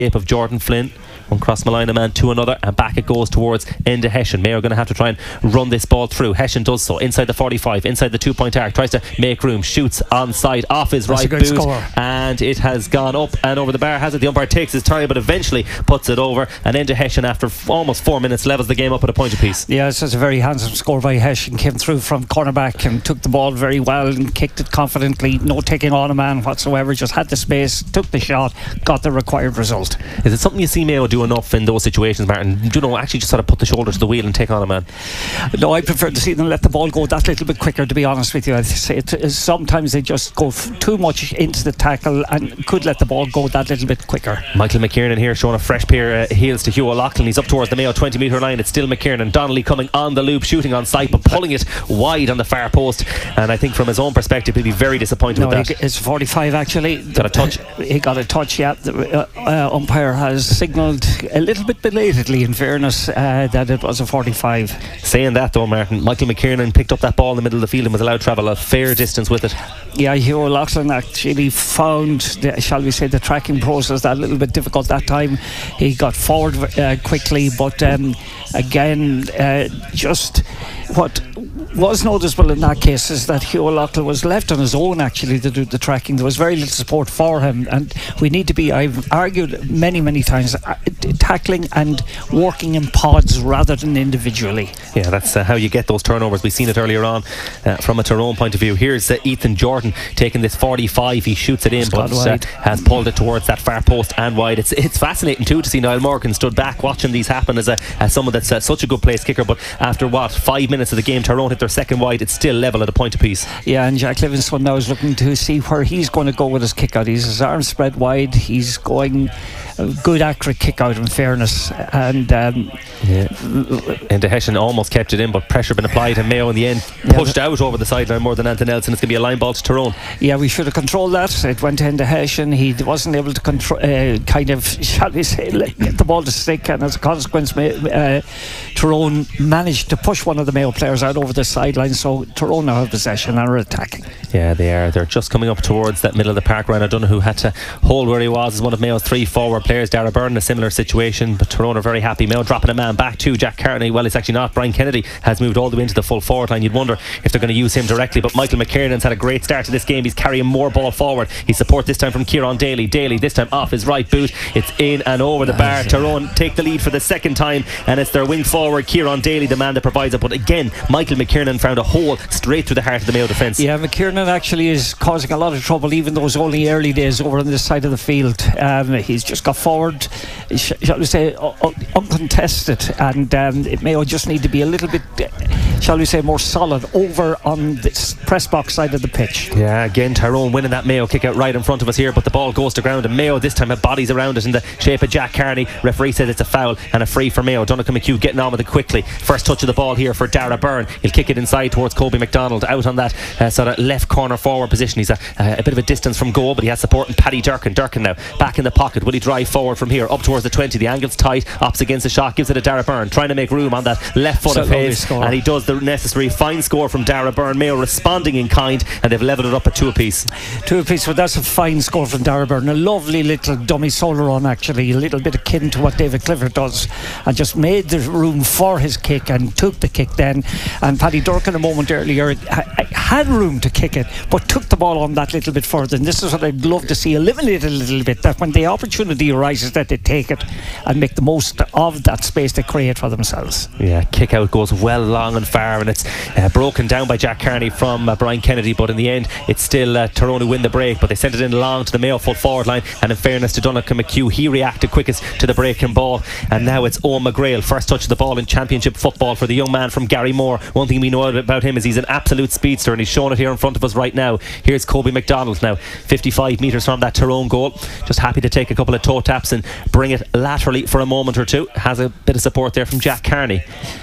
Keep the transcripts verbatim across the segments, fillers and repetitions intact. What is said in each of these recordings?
shape of Jordan Flynn. One cross Malina man to another, and back it goes towards Enda Hessian. Mayo are going to have to try and run this ball through. Hessian does so inside the forty-five, inside the two point arc, tries to make room, shoots onside off his That's right boot, score. and it has gone up and over the bar. Has it? The umpire takes his turn, but eventually puts it over, and Enda Hessian, after f- almost four minutes, levels the game up at a point apiece. Yeah, it's a very handsome score by Hessian. Came through from cornerback and took the ball very well and kicked it confidently. No taking on a man whatsoever. Just had the space, took the shot, got the required result. Is it something you see Mayo do enough in those situations, Martin? Do you know, actually just sort of put the shoulder to the wheel and take on a man? No, I prefer to see them let the ball go that little bit quicker, to be honest with you. I say it, sometimes they just go f- too much into the tackle and could let the ball go that little bit quicker. Michael McKiernan here showing a fresh pair of heels to Hugh O'Loughlin. He's up towards the Mayo twenty metre line. It's still McKiernan. Donnelly coming on the loop, shooting on sight, but pulling it wide on the far post. And I think from his own perspective, he'll be very disappointed No, with that. he- it's forty-five actually. Got a touch. He got a touch, yeah. The uh, uh, umpire has signalled a little bit belatedly, in fairness, uh, that it was a forty-five. Saying that though, Martin, Michael McKiernan picked up that ball in the middle of the field and was allowed to travel a fair distance with it. Yeah, Hugh O'Loughlin actually found, the, shall we say, the tracking process that a little bit difficult that time. He got forward uh, quickly, but um, again, uh, just what was noticeable in that case is that Hugh O'Loughlin was left on his own actually to do the tracking. There was very little support for him, and we need to be, I've argued many many times, uh, tackling and working in pods rather than individually. Yeah, that's uh, how you get those turnovers. We've seen it earlier on uh, from a Tyrone point of view. Here's uh, Ethan Jordan taking this forty-five. He shoots it in, but uh, has pulled it towards that far post and wide. It's it's fascinating too to see Niall Morgan stood back watching these happen as a as someone that's uh, such a good place kicker. But after what, five minutes of the game, Tyrone hit their second wide. It's still level at a point apiece. Yeah, and Jack Livingston now is looking to see where he's going to go with his kick out. He's his arms spread wide. He's going a good accurate kick out, in fairness, and um, yeah. And Hessian almost kept it in, but pressure been applied, and Mayo in the end yeah, pushed out over the sideline more than anything else, and it's going to be a line ball to Tyrone. Yeah, we should have controlled that. It went into Hessian. He wasn't able to control, uh, kind of, shall we say, get the ball to stick, and as a consequence, uh, Tyrone managed to push one of the Mayo players out over the sideline, so Tyrone now have possession and are attacking. Yeah, they are. They're just coming up towards that middle of the park. Ryan O'Donoghue had to hold where he was as one of Mayo's three forward players. Dara Byrne in a similar situation, but Tyrone are very happy. Mayo dropping a man back to Jack Carney. Well, it's actually not. Brian Kennedy has moved all the way into the full forward line. You'd wonder if they're going to use him directly, but Michael McKiernan's had a great start to this game. He's carrying more ball forward. He support this time from Kieran Daly. Daly this time off his right boot. It's in and over the bar. Tyrone take the lead for the second time, and it's their wing forward Kieran Daly, the man that provides it. But again, Michael McKiernan found a hole straight through the heart of the Mayo defence. Yeah, McKiernan actually is causing a lot of trouble, even though it's only early days over on this side of the field. Um, he's just got forward, sh- shall we say, uh, uncontested, and um, it may just need to be a little bit, uh, shall we say, more solid over on this press box side of the pitch. Yeah, again, Tyrone winning that Mayo kick out right in front of us here, but the ball goes to ground, and Mayo this time have bodies around it in the shape of Jack Carney. Referee says it's a foul and a free for Mayo. Donnacha McHugh getting on with it quickly. First touch of the ball here for Dara Byrne. He'll kick it inside towards Kobe McDonald out on that uh, sort of left corner forward position. He's a, uh, a bit of a distance from goal, but he has support in Paddy Durkin. Durkin now back in the pocket. Will he drive forward from here up towards the twenty? The angle's tight, opts against the shot, gives it to Dara Byrne, trying to make room on that left foot so of his, and he does the necessary. Fine score from Dara Byrne. Mayo responding in kind, and they've levelled it up at two apiece. Two apiece, but that's a fine score from Dara Byrne. A lovely little dummy solar run, actually, a little bit akin to what David Clifford does, and just made the room for his kick and took the kick then. And Paddy Durkin a moment earlier ha- had room to kick it, but took the ball on that little bit further. And this is what I'd love to see eliminated a little bit, that when the opportunity arises, that they take it and make the most of that space they create for themselves. Yeah, kick out goes well long and far, and it's uh, broken down by Jack Carney from uh, Brian Kennedy, but in the end it's still uh, Tyrone who win the break, but they sent it in long to the Mayo full forward line, and in fairness to Donnacha McHugh, he reacted quickest to the breaking ball. And now it's Owen McGrail, first touch of the ball in championship football for the young man from Garrymore. One thing we know about him is he's an absolute speedster, and he's shown it here in front of us right now. Here's Kobe McDonald now, fifty-five metres from that Tyrone goal, just happy to take a couple of toe taps and bring it laterally for a moment or two. Has a bit of support there from Jack Carney.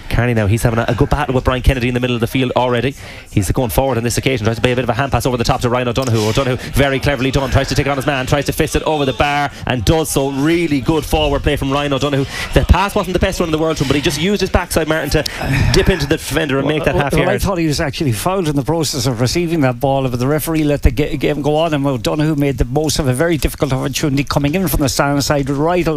Carney now, he's having a, a good battle with Brian Kennedy in the middle of the field already. He's going forward on this occasion, tries to play a bit of a hand pass over the top to Ryan O'Donoghue. O'Donoghue, very cleverly done, tries to take it on his man, tries to fist it over the bar and does so. Really good forward play from Ryan O'Donoghue. The pass wasn't the best one in the world to him, but he just used his backside, Martin, to dip into the defender and make that half well, yard. I thought he was actually fouled in the process of receiving that ball, but the referee let the game go on, and O'Donoghue made the most of a very difficult opportunity coming in from the stand side right